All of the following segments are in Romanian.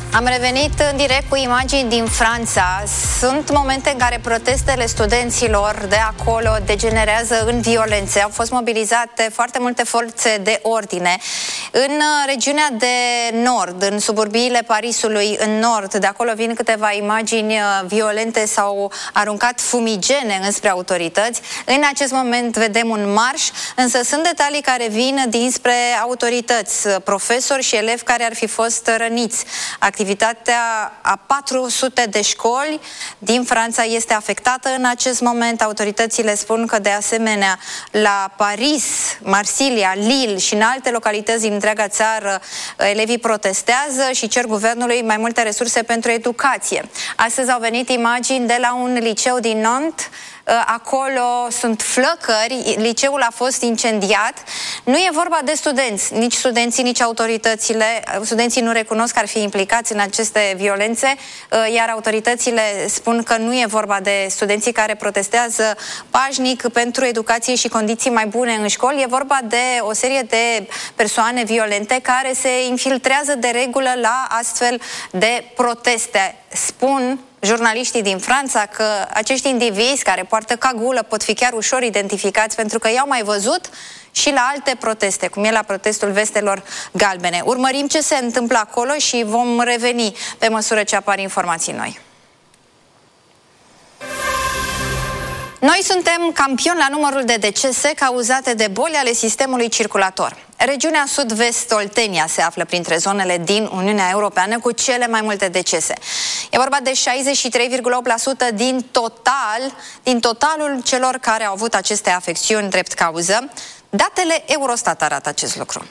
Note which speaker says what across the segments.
Speaker 1: Am revenit în direct cu imagini din Franța. Sunt momente în care protestele studenților de acolo degenerează în violențe. Au fost mobilizate foarte multe forțe de ordine. În regiunea de nord, în suburbiile Parisului, în nord, de acolo vin câteva imagini violente, s-au aruncat fumigene înspre autorități. În acest moment vedem un marș, însă sunt detalii care vin dinspre autorități, profesori și elevi care ar fi fost răniți. Activitatea a 400 de școli din Franța este afectată în acest moment. Autoritățile spun că, de asemenea, la Paris, Marsilia, Lille și în alte localități din întreaga țară, elevii protestează și cer guvernului mai multe resurse pentru educație. Astăzi au venit imagini de la un liceu din Nantes. Acolo sunt flăcări, liceul a fost incendiat. Nu e vorba de studenți, nici studenții, nici autoritățile. Studenții nu recunosc că ar fi implicați în aceste violențe, iar autoritățile spun că nu e vorba de studenții care protestează pașnic pentru educație și condiții mai bune în școli. E vorba de o serie de persoane violente care se infiltrează de regulă la astfel de proteste. Spun jurnaliștii din Franța că acești indivizi care poartă cagulă pot fi chiar ușor identificați pentru că i-au mai văzut și la alte proteste, cum e la protestul vestelor galbene. Urmărim ce se întâmplă acolo și vom reveni pe măsură ce apar informații noi. Noi suntem campioni la numărul de decese cauzate de boli ale sistemului circulator. Regiunea sud-vest Oltenia se află printre zonele din Uniunea Europeană cu cele mai multe decese. E vorba de 63,8% din totalul celor care au avut aceste afecțiuni drept cauză. Datele Eurostat arată acest lucru.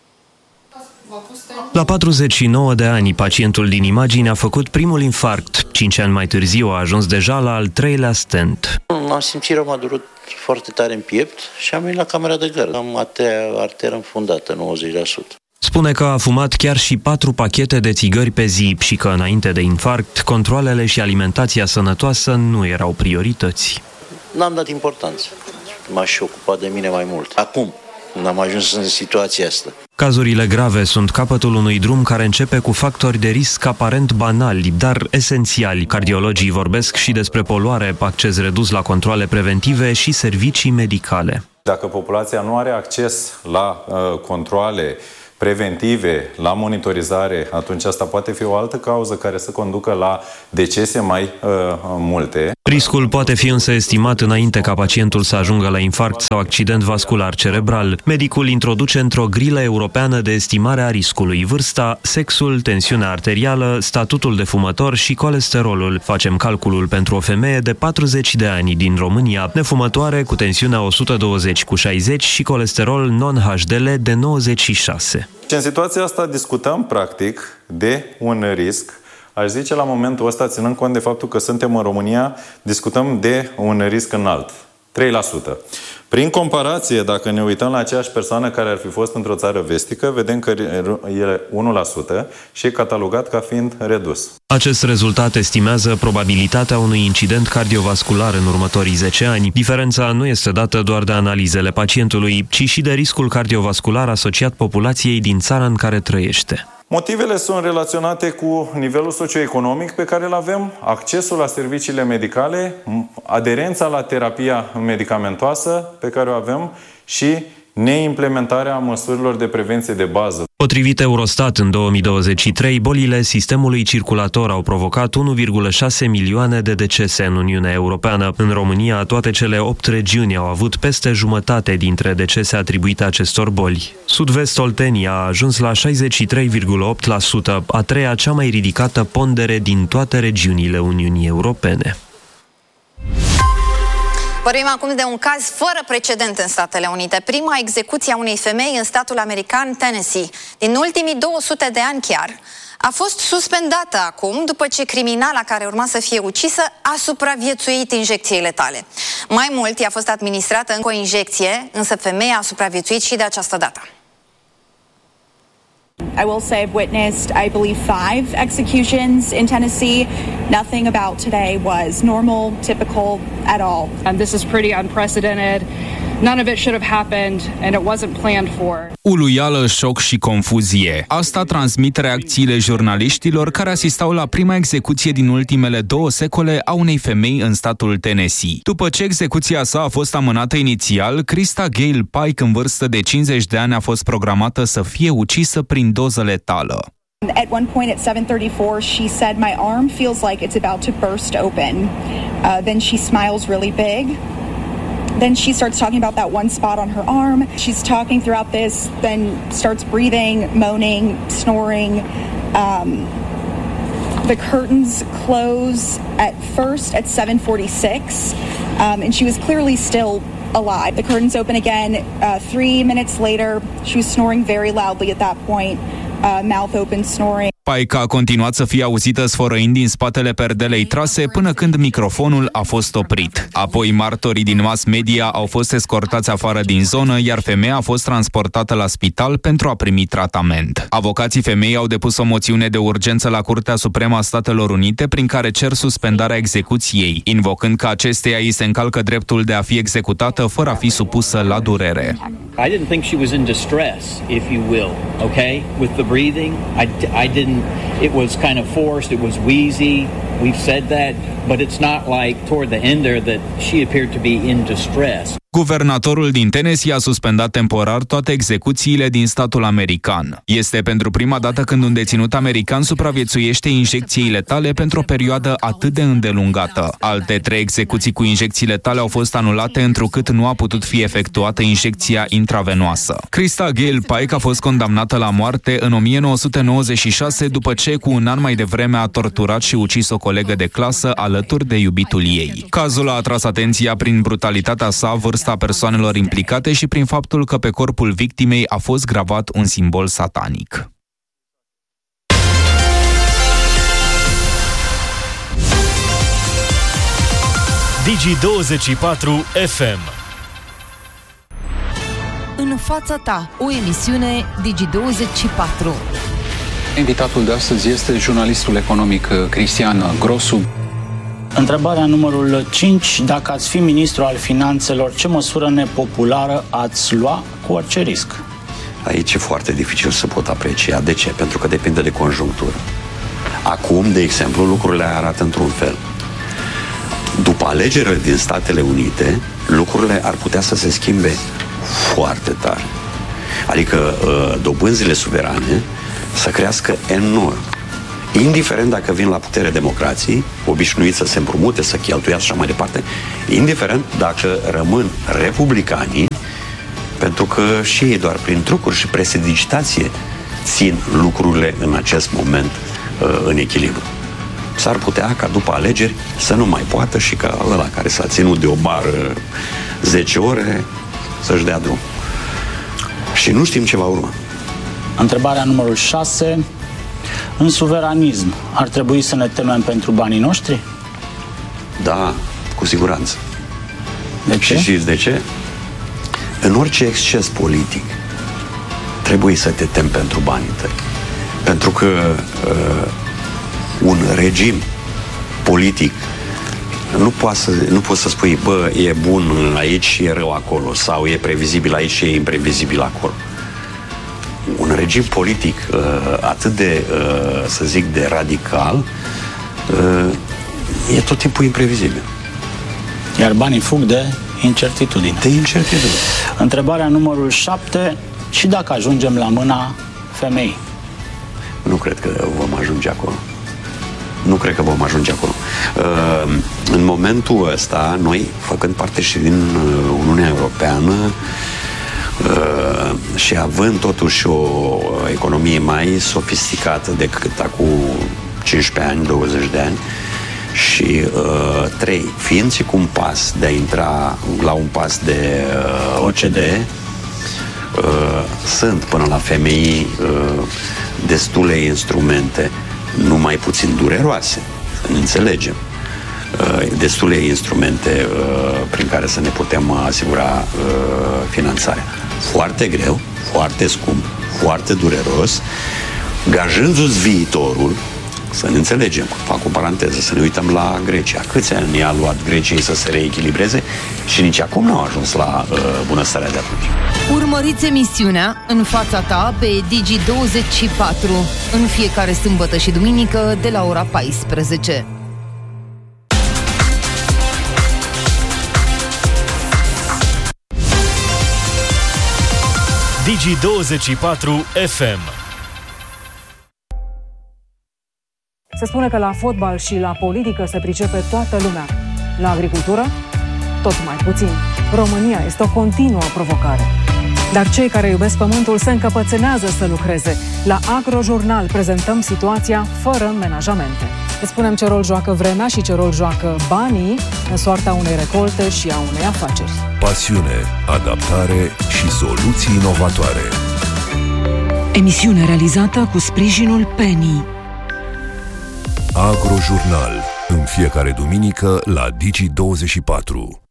Speaker 2: La 49 de ani, pacientul din imagine a făcut primul infarct. 5 ani mai târziu a ajuns deja la al 3-lea stent.
Speaker 3: Am simțit rău, m-a durut foarte tare în piept și am venit la camera de gardă. Am arteră înfundată, 90%.
Speaker 2: Spune că a fumat chiar și 4 pachete de țigări pe zi și că înainte de infarct, controalele și alimentația sănătoasă nu erau priorități.
Speaker 3: N-am dat importanță. M-aș ocupa de mine mai mult. Acum n-am ajuns în situația asta.
Speaker 2: Cazurile grave sunt capătul unui drum care începe cu factori de risc aparent banali, dar esențiali. Cardiologii vorbesc și despre poluare, acces redus la controale preventive și servicii medicale.
Speaker 4: Dacă populația nu are acces la controale preventive, la monitorizare, atunci asta poate fi o altă cauză care să conducă la decese mai multe.
Speaker 2: Riscul poate fi însă estimat înainte ca pacientul să ajungă la infarct sau accident vascular cerebral. Medicul introduce într-o grilă europeană de estimare a riscului vârsta, sexul, tensiunea arterială, statutul de fumător și colesterolul. Facem calculul pentru o femeie de 40 de ani din România, nefumătoare, cu tensiunea 120/60 și colesterol non-HDL de 96.
Speaker 4: Și în situația asta discutăm, practic, de un risc. Aș zice, la momentul ăsta, ținând cont de faptul că suntem în România, discutăm de un risc înalt, 3%. Prin comparație, dacă ne uităm la aceeași persoană care ar fi fost într-o țară vestică, vedem că e 1% și e catalogat ca fiind redus.
Speaker 2: Acest rezultat estimează probabilitatea unui incident cardiovascular în următorii 10 ani. Diferența nu este dată doar de analizele pacientului, ci și de riscul cardiovascular asociat populației din țara în care trăiește.
Speaker 4: Motivele sunt relaționate cu nivelul socioeconomic pe care îl avem, accesul la serviciile medicale, aderența la terapia medicamentoasă pe care o avem și neimplementarea măsurilor de prevenție de bază.
Speaker 2: Potrivit Eurostat, în 2023, bolile sistemului circulator au provocat 1,6 milioane de decese în Uniunea Europeană. În România, toate cele 8 regiuni au avut peste jumătate dintre decese atribuite acestor boli. Sud-vest Oltenia a ajuns la 63,8%, a treia cea mai ridicată pondere din toate regiunile Uniunii Europene.
Speaker 1: Vorbim acum de un caz fără precedent în Statele Unite. Prima execuție a unei femei în statul american Tennessee, din ultimii 200 de ani chiar, a fost suspendată acum după ce criminala care urma să fie ucisă a supraviețuit injecției letale. Mai mult, i-a fost administrată încă o injecție, însă femeia a supraviețuit și de această dată.
Speaker 5: I will say I've witnessed, I believe, 5 executions in Tennessee. Nothing about today was normal, typical at all.
Speaker 6: And this is pretty unprecedented.
Speaker 5: None of it should have happened and it wasn't planned for.
Speaker 6: Uluială, șoc și confuzie. Asta transmit reacțiile jurnaliștilor care asistau la prima execuție din ultimele 2 secole a unei femei în statul Tennessee. După ce execuția sa a fost amânată inițial, Krista Gale Pike, în vârstă de 50 de ani, a fost programată să fie ucisă prin doză letală.
Speaker 5: At one point at 7:34, she said, "My arm feels like it's about to burst open." Then she smiles really big. Then she starts talking about that one spot on her arm. She's talking throughout this, then starts breathing, moaning, snoring. The curtains close at first at 7:46, and she was clearly still alive. The curtains open again 3 minutes later. She was snoring very loudly at that point. Mouth open, snoring.
Speaker 6: Pike a continuat să fie auzită sfărăind din spatele perdelei trase până când microfonul a fost oprit. Apoi martorii din mass media au fost escortați afară din zonă, iar femeia a fost transportată la spital pentru a primi tratament. Avocații femeii au depus o moțiune de urgență la Curtea Supremă a Statelor Unite prin care cer suspendarea execuției, invocând că acesteia îi se încalcă dreptul de a fi executată fără a fi supusă la durere.
Speaker 7: I didn't think she was in distress, if you will, okay? With the breathing, I didn't. It was kind of forced, it was wheezy, we've said that, but it's not like toward the end there that she appeared to be in distress.
Speaker 6: Guvernatorul din Tennessee a suspendat temporar toate execuțiile din statul american. Este pentru prima dată când un deținut american supraviețuiește injecției letale pentru o perioadă atât de îndelungată. Alte 3 execuții cu injecții letale au fost anulate întrucât nu a putut fi efectuată injecția intravenoasă. Krista Gale Pike a fost condamnată la moarte în 1996 după ce cu un an mai devreme a torturat și ucis o colegă de clasă alături de iubitul ei. Cazul a atras atenția prin brutalitatea sa, vârsta persoanelor implicate și prin faptul că pe corpul victimei a fost gravat un simbol satanic.
Speaker 8: Digi24 FM.
Speaker 9: În fața ta, o emisiune Digi24.
Speaker 10: Invitatul de astăzi este jurnalistul economic Cristian Grosu.
Speaker 11: Întrebarea numărul 5. Dacă ați fi ministru al finanțelor, ce măsură nepopulară ați lua cu orice risc?
Speaker 12: Aici e foarte dificil să pot aprecia. De ce? Pentru că depinde de conjunctură. Acum, de exemplu, lucrurile arată într-un fel. După alegerile din Statele Unite, lucrurile ar putea să se schimbe foarte tare. Adică dobânzile suverane să crească enorm. Indiferent dacă vin la putere democrații, obișnuiți să se împrumute, să cheltuiască și așa mai departe, indiferent dacă rămân republicanii, pentru că și ei doar prin trucuri și prestidigitație țin lucrurile în acest moment în echilibru. S-ar putea ca după alegeri să nu mai poată și ca ăla care s-a ținut de o bară 10 ore să-și dea drum. Și nu știm ce va urma.
Speaker 11: Întrebarea numărul 6. În suveranism ar trebui să ne temem pentru banii noștri?
Speaker 12: Da, cu siguranță.
Speaker 11: De ce?
Speaker 12: Și știți de ce? În orice exces politic trebuie să te temi pentru banii tăi. Pentru că un regim politic nu poți să spui, bă, e bun aici și e rău acolo, sau e previzibil aici și e imprevizibil acolo. Un regim politic atât de, să zic, de radical e tot timpul imprevizibil.
Speaker 11: Iar banii fug de incertitudine.
Speaker 12: De incertitudine.
Speaker 11: Întrebarea numărul 7. Și dacă ajungem la mâna femeii?
Speaker 12: Nu cred că vom ajunge acolo. Nu cred că vom ajunge acolo. În momentul ăsta, noi, făcând parte și din Uniunea Europeană, și având totuși o economie mai sofisticată decât acum 15 ani, 20 de ani, și 3, fiind și cu un pas de a intra la un pas de OCDE, sunt până la femei destule instrumente, nu mai puțin dureroase, să ne înțelegem, destule instrumente prin care să ne putem asigura finanțarea. Foarte greu, foarte scump, foarte dureros, gajându-ți viitorul, Să ne înțelegem, fac o paranteză, să ne uităm la Grecia. Câți ani i-a luat Greciei să se reechilibreze și nici acum n-au ajuns la bunăstarea de atunci.
Speaker 9: Urmăriți emisiunea În fața ta pe Digi24 în fiecare sâmbătă și duminică de la ora 14.
Speaker 8: Digi24 FM.
Speaker 13: Se spune că la fotbal și la politică se pricepe toată lumea. La agricultură, tot mai puțin. România este o continuă provocare. Dar cei care iubesc pământul se încăpățânează să lucreze. La Agrojurnal prezentăm situația fără menajamente. Îți spunem ce rol joacă vremea și ce rol joacă banii în soarta unei recolte și a unei afaceri.
Speaker 14: Pasiune, adaptare și soluții inovatoare.
Speaker 13: Emisiune realizată cu sprijinul Penny.
Speaker 14: Agrojurnal, în fiecare duminică la Digi24.